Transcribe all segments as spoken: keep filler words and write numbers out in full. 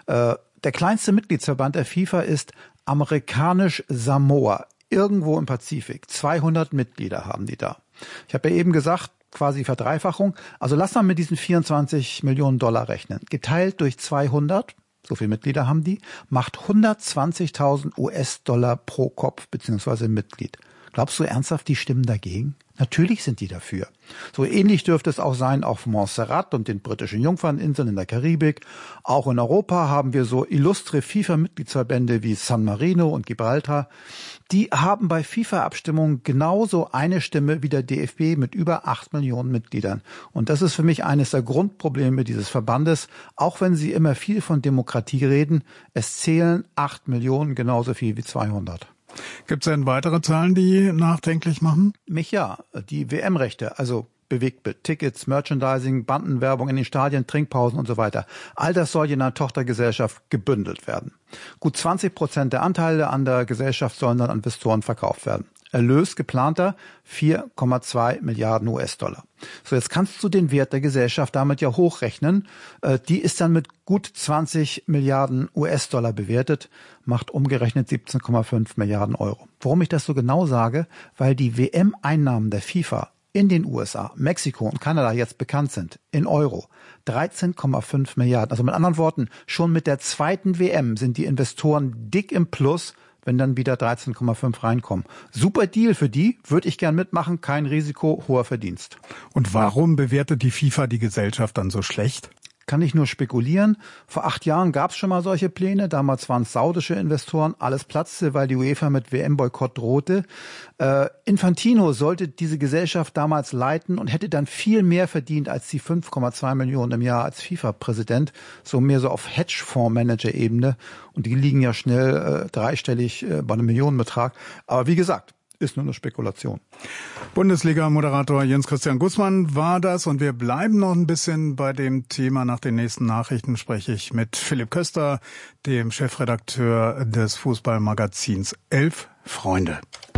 Äh, der kleinste Mitgliedsverband der FIFA ist amerikanisch Samoa, irgendwo im Pazifik. zweihundert Mitglieder haben die da. Ich habe ja eben gesagt, quasi Verdreifachung. Also lass mal mit diesen vierundzwanzig Millionen Dollar rechnen. Geteilt durch zweihundert, so viele Mitglieder haben die, macht hundertzwanzigtausend U S-Dollar pro Kopf bzw. Mitglied. Glaubst du ernsthaft, die stimmen dagegen? Natürlich sind die dafür. So ähnlich dürfte es auch sein auf Montserrat und den britischen Jungferninseln in der Karibik. Auch in Europa haben wir so illustre FIFA-Mitgliedsverbände wie San Marino und Gibraltar. Die haben bei FIFA-Abstimmungen genauso eine Stimme wie der D F B mit über acht Millionen Mitgliedern. Und das ist für mich eines der Grundprobleme dieses Verbandes. Auch wenn sie immer viel von Demokratie reden, es zählen acht Millionen genauso viel wie zweihundert. Gibt es denn weitere Zahlen, die nachdenklich machen? Mich ja. Die W M-Rechte, also Bewegtbild, Tickets, Merchandising, Bandenwerbung in den Stadien, Trinkpausen und so weiter. All das soll in einer Tochtergesellschaft gebündelt werden. Gut zwanzig Prozent der Anteile an der Gesellschaft sollen dann an Investoren verkauft werden. Erlös geplanter vier Komma zwei Milliarden U S-Dollar. So, jetzt kannst du den Wert der Gesellschaft damit ja hochrechnen. Äh, die ist dann mit gut zwanzig Milliarden U S-Dollar bewertet, macht umgerechnet siebzehn Komma fünf Milliarden Euro. Warum ich das so genau sage? Weil die W M-Einnahmen der FIFA in den U S A, Mexiko und Kanada jetzt bekannt sind, in Euro, dreizehn Komma fünf Milliarden. Also mit anderen Worten, schon mit der zweiten W M sind die Investoren dick im Plus, wenn dann wieder dreizehn Komma fünf reinkommen. Super Deal für die, würde ich gern mitmachen, kein Risiko, hoher Verdienst. Und warum bewertet die FIFA die Gesellschaft dann so schlecht? Kann ich nur spekulieren. Vor acht Jahren gab es schon mal solche Pläne. Damals waren es saudische Investoren. Alles platzte, weil die UEFA mit W M-Boykott drohte. Äh, Infantino sollte diese Gesellschaft damals leiten und hätte dann viel mehr verdient als die fünf Komma zwei Millionen im Jahr als FIFA-Präsident. So mehr so auf Hedgefondsmanager-Ebene. Und die liegen ja schnell äh, dreistellig äh, bei einem Millionenbetrag. Aber wie gesagt, ist nur eine Spekulation. Bundesliga-Moderator Jens-Christian Gußmann war das und wir bleiben noch ein bisschen bei dem Thema. Nach den nächsten Nachrichten spreche ich mit Philipp Köster, dem Chefredakteur des Fußballmagazins Elf Freunde.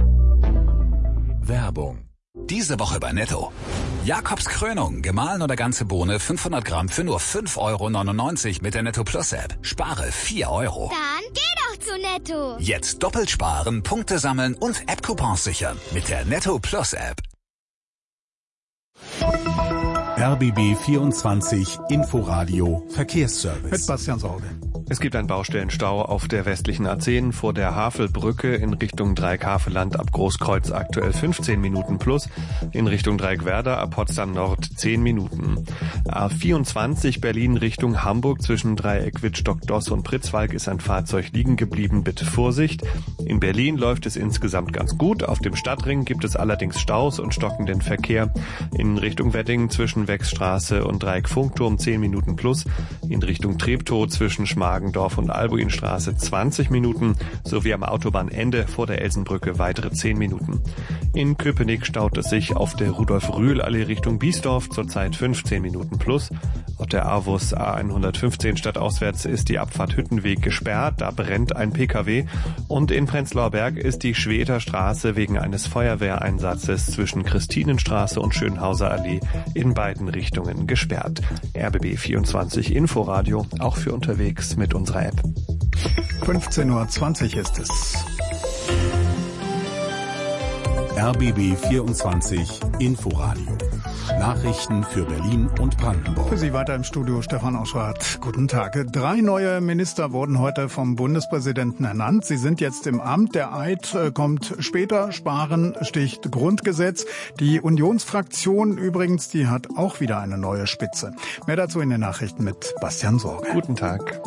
Werbung. Diese Woche bei Netto. Jakobs Krönung, gemahlen oder ganze Bohne, fünfhundert Gramm für nur fünf Euro neunundneunzig mit der Netto Plus App. Spare vier Euro. Dann geh doch zu Netto. Jetzt doppelt sparen, Punkte sammeln und App-Coupons sichern mit der Netto Plus App. R B B vierundzwanzig Inforadio Verkehrsservice. Mit Bastian Sorge. Es gibt einen Baustellenstau auf der westlichen A zehn vor der Havelbrücke in Richtung Dreieck-Havelland ab Großkreuz aktuell fünfzehn Minuten plus, in Richtung Dreieck-Werder ab Potsdam Nord zehn Minuten. A vierundzwanzig Berlin Richtung Hamburg zwischen Dreieck-Wittstock, Doss und Pritzwalk ist ein Fahrzeug liegen geblieben, bitte Vorsicht. In Berlin läuft es insgesamt ganz gut, auf dem Stadtring gibt es allerdings Staus und stockenden Verkehr. In Richtung Wedding zwischen Wechsstraße und Dreieck-Funkturm zehn Minuten plus, in Richtung Treptow zwischen Schmargendorf und Albuinstraße zwanzig Minuten sowie am Autobahnende vor der Elsenbrücke weitere zehn Minuten. In Köpenick staut es sich auf der Rudolf-Rühl-Allee Richtung Biesdorf zurzeit fünfzehn Minuten plus. Auf der Avus A hundertfünfzehn stadtauswärts ist die Abfahrt Hüttenweg gesperrt, da brennt ein P K W. Und in Prenzlauer Berg ist die Schweter Straße wegen eines Feuerwehreinsatzes zwischen Christinenstraße und Schönhauser Allee in beiden Richtungen gesperrt. R B B vierundzwanzig Inforadio, auch für unterwegs mit unserer App. fünfzehn Uhr zwanzig ist es. R B B vierundzwanzig Inforadio. Nachrichten für Berlin und Brandenburg. Für Sie weiter im Studio Stefan Auschwart. Guten Tag. Drei neue Minister wurden heute vom Bundespräsidenten ernannt. Sie sind jetzt im Amt. Der Eid kommt später. Sparen sticht Grundgesetz. Die Unionsfraktion übrigens, die hat auch wieder eine neue Spitze. Mehr dazu in den Nachrichten mit Bastian Sorge. Guten Tag.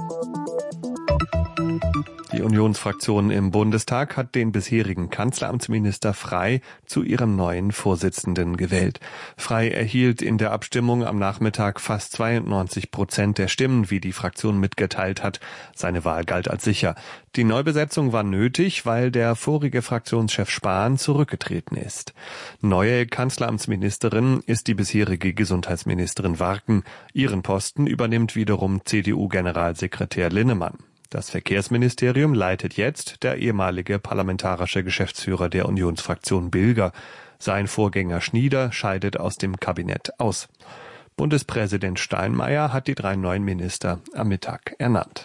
Die Unionsfraktion im Bundestag hat den bisherigen Kanzleramtsminister Frey zu ihrem neuen Vorsitzenden gewählt. Frey erhielt in der Abstimmung am Nachmittag fast zweiundneunzig Prozent der Stimmen, wie die Fraktion mitgeteilt hat. Seine Wahl galt als sicher. Die Neubesetzung war nötig, weil der vorige Fraktionschef Spahn zurückgetreten ist. Neue Kanzleramtsministerin ist die bisherige Gesundheitsministerin Warken. Ihren Posten übernimmt wiederum C D U-Generalsekretär Linnemann. Das Verkehrsministerium leitet jetzt der ehemalige parlamentarische Geschäftsführer der Unionsfraktion Bilger. Sein Vorgänger Schnieder scheidet aus dem Kabinett aus. Bundespräsident Steinmeier hat die drei neuen Minister am Mittag ernannt.